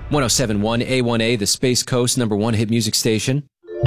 107.1 A1A, the Space Coast #1 hit music station.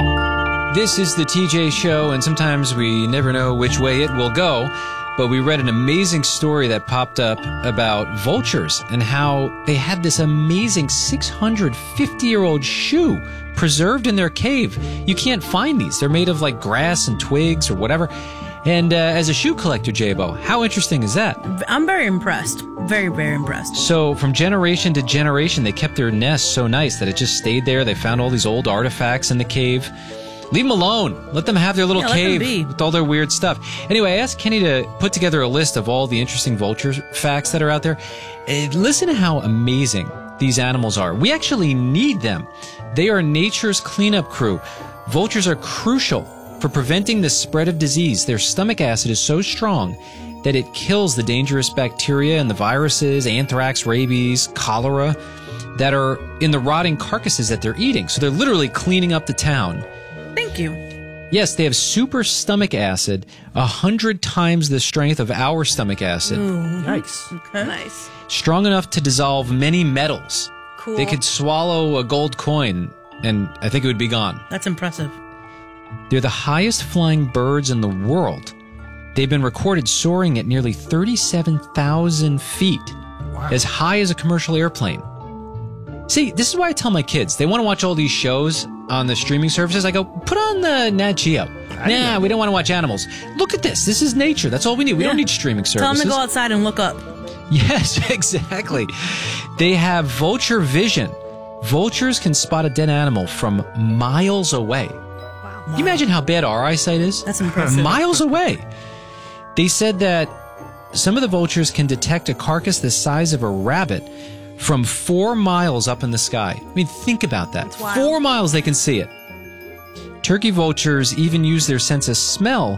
This is the TJ Show, and sometimes we never know which way it will go, but we read an amazing story that popped up about vultures and how they had this amazing 650-year-old shoe preserved in their cave. You can't find these. They're made of like grass and twigs or whatever. And as a shoe collector, Jabo, how interesting is that? I'm very impressed. Very, very impressed. So from generation to generation, they kept their nest so nice that it just stayed there. They found all these old artifacts in the cave. Leave them alone. Let them have their little cave with all their weird stuff. Anyway, I asked Kenny to put together a list of all the interesting vulture facts that are out there. Listen to how amazing these animals are. We actually need them. They are nature's cleanup crew. Vultures are crucial for preventing the spread of disease. Their stomach acid is so strong that it kills the dangerous bacteria and the viruses, anthrax, rabies, cholera, that are in the rotting carcasses that they're eating. So they're literally cleaning up the town. Thank you. Yes, they have super stomach acid, 100 times the strength of our stomach acid. Ooh. Nice. Okay. Nice. Strong enough to dissolve many metals. Cool. They could swallow a gold coin, and I think it would be gone. That's impressive. They're the highest flying birds in the world. They've been recorded soaring at nearly 37,000 feet, as high as a commercial airplane. See, this is why I tell my kids, they want to watch all these shows on the streaming services. I go, put on the Nat Geo. Nah, we don't want to watch animals. Look at this. This is nature. That's all we need. We don't need streaming services. Tell them to go outside and look up. Yes, exactly. They have vulture vision. Vultures can spot a dead animal from miles away. Wow. Can you imagine how bad our eyesight is? That's impressive. Miles away. They said that some of the vultures can detect a carcass the size of a rabbit from 4 miles up in the sky. I mean, think about that. 4 miles they can see it. Turkey vultures even use their sense of smell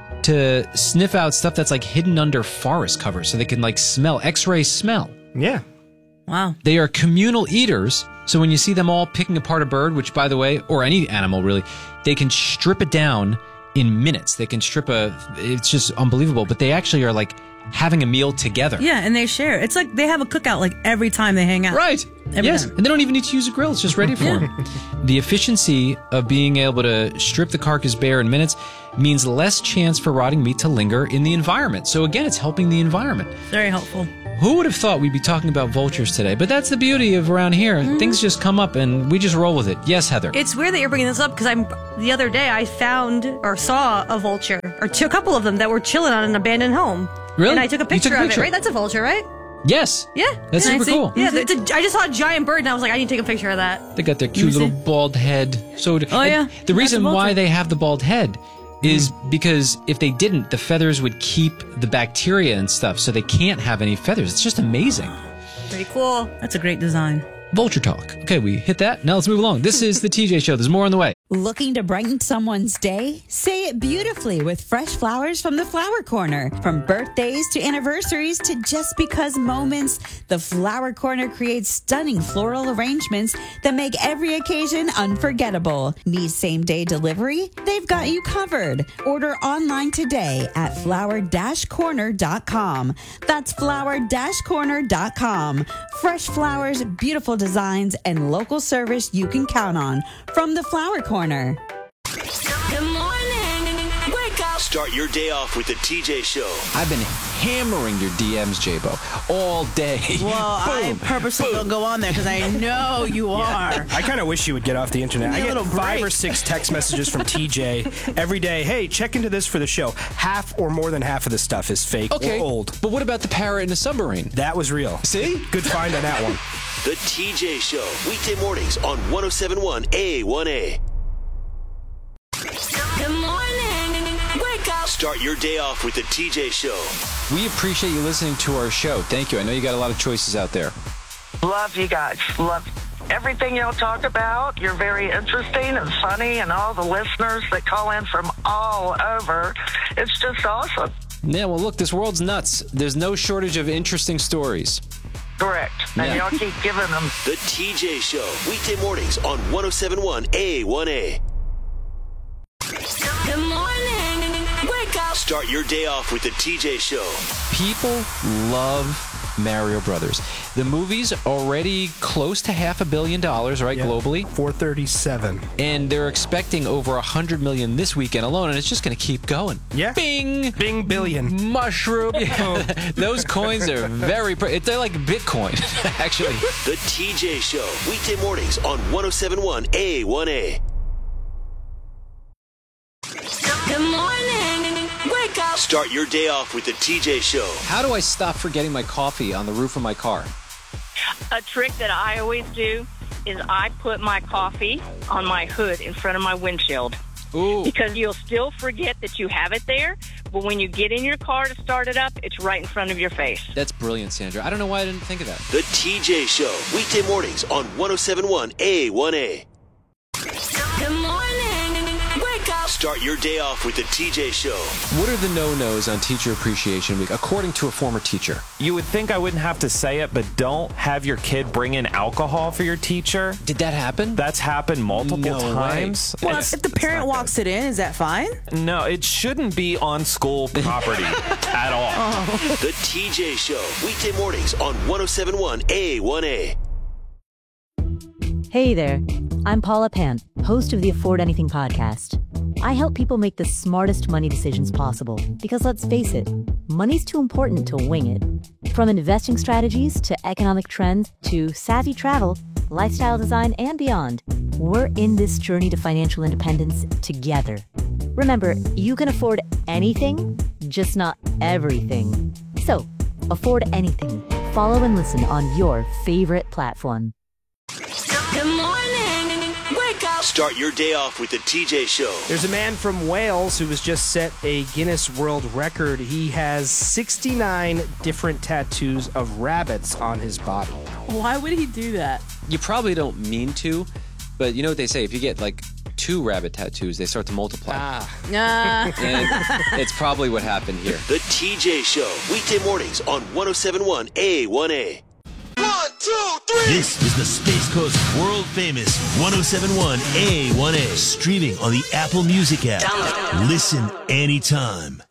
to sniff out stuff that's like hidden under forest cover, so they can like smell, X-ray smell. Yeah. Wow. They are communal eaters, so when you see them all picking apart a bird, which by the way, or any animal really, they can strip it down in minutes. They can it's just unbelievable, but they actually are like having a meal together. Yeah, and they share. It's like they have a cookout like every time they hang out. Right. Yes, and they don't even need to use a grill. It's just ready for them. The efficiency of being able to strip the carcass bare in minutes means less chance for rotting meat to linger in the environment. So again, it's helping the environment. Very helpful. Who would have thought we'd be talking about vultures today? But that's the beauty of around here. Things just come up and we just roll with it. Yes, Heather. It's weird that you're bringing this up because the other day I found or saw a vulture, or a couple of them that were chilling on an abandoned home. Really? And I took a picture of it, right? That's a vulture, right? Yes. Yeah. That's super cool. Yeah, I just saw a giant bird and I was like, I need to take a picture of that. They got their cute little bald head. So yeah. The reason That's a why vulture. they have the bald head is because if they didn't, the feathers would keep the bacteria and stuff, so they can't have any feathers. It's just amazing. Pretty cool. That's a great design. Vulture talk. Okay, we hit that. Now let's move along. This is the TJ Show. There's more on the way. Looking to brighten someone's day? Say it beautifully with fresh flowers from the Flower Corner. From birthdays to anniversaries to just because moments, the Flower Corner creates stunning floral arrangements that make every occasion unforgettable. Need same-day delivery? They've got you covered. Order online today at flower-corner.com. That's flower-corner.com. Fresh flowers, beautiful designs, and local service you can count on from the Flower Corner. Good morning. Wake up. Start your day off with the TJ Show. I've been hammering your DMs, Jabo, all day. Well, I purposely don't go on there because I know you are. I kind of wish you would get off the internet. I get 5 or 6 text messages from TJ every day. Hey, check into this for the show. Half or more than half of this stuff is fake or old. But what about the parrot in the submarine? That was real. See? Good find on that one. The TJ Show. Weekday mornings on 107.1 A1A. Good morning. Wake up. Start your day off with the TJ Show. We appreciate you listening to our show. Thank you. I know you got a lot of choices out there. Love you guys. Love everything y'all talk about. You're very interesting and funny, and all the listeners that call in from all over. It's just awesome. Yeah, well, look, this world's nuts. There's no shortage of interesting stories. Correct. And y'all keep giving them. The TJ Show. Weekday mornings on 107.1 A1A. Good morning. Wake up. Start your day off with the TJ Show. People love Mario Brothers. The movie's already close to $500 million, right, globally? 437. And they're expecting over $100 million this weekend alone, and it's just going to keep going. Yeah. Bing! Bing billion. Mushroom. Those coins are they're like Bitcoin, actually. The TJ Show, weekday mornings on 107.1 A1A. Good morning. Wake up. Start your day off with the TJ Show. How do I stop forgetting my coffee on the roof of my car? A trick that I always do is I put my coffee on my hood in front of my windshield. Ooh. Because you'll still forget that you have it there, but when you get in your car to start it up, it's right in front of your face. That's brilliant, Sandra. I don't know why I didn't think of that. The TJ Show, weekday mornings on 107.1 A1A. Good morning. Wake up. Start your day off with the TJ Show. What are the no-nos on Teacher Appreciation Week, according to a former teacher? You would think I wouldn't have to say it, but don't have your kid bring in alcohol for your teacher. Did that happen? That's happened multiple times. Well, if the parent walks it in, is that fine? No, it shouldn't be on school property at all. The TJ Show, weekday mornings on 107.1 A1A. Hey there, I'm Paula Pant, host of the Afford Anything podcast. I help people make the smartest money decisions possible because, let's face it, money's too important to wing it. From investing strategies to economic trends to savvy travel, lifestyle design, and beyond, we're in this journey to financial independence together. Remember, you can afford anything, just not everything. So, afford anything. Follow and listen on your favorite platform. Good morning. Wake up. Start your day off with the TJ Show. There's a man from Wales who has just set a Guinness World Record. He has 69 different tattoos of rabbits on his body. Why would he do that? You probably don't mean to, but you know what they say? If you get like 2 rabbit tattoos, they start to multiply. And it's probably what happened here. The TJ Show, weekday mornings on 107.1 A1A. 1, 2, 3. This is the Space Coast world famous 107.1 A1A. Streaming on the Apple Music app. Listen anytime.